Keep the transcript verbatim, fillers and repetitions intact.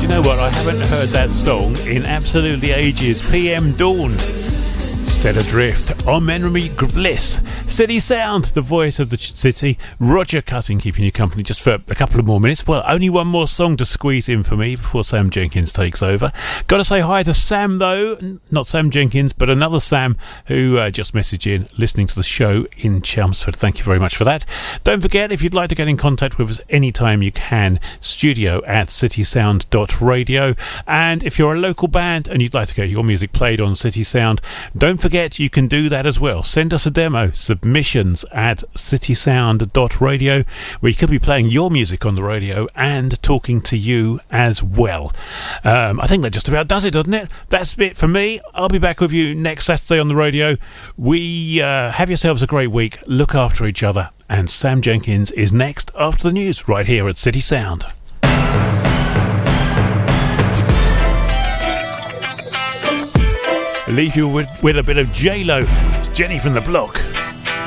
You know what? I haven't heard that song in absolutely ages. P M Dawn. Set Adrift on Memory Bliss. City Sound, the voice of the city. Roger Cutting keeping you company just for a couple of more minutes. Well, only one more song to squeeze in for me before Sam Jenkins takes over. Got to say hi to Sam, though. Not Sam Jenkins, but another Sam who uh, just messaged in, listening to the show in Chelmsford. Thank you very much for that. Don't forget, if you'd like to get in contact with us anytime you can, studio at citysound dot radio. And if you're a local band and you'd like to get your music played on City Sound, don't forget Forget you can do that as well. Send us a demo, submissions at citysound dot radio. We could be playing your music on the radio and talking to you as well. Um, I think that just about does it, doesn't it? That's it for me. I'll be back with you next Saturday on the radio. We uh, have yourselves a great week. Look after each other. And Sam Jenkins is next after the news right here at City Sound. Leave you with, with a bit of J-Lo. It's Jenny from the Block.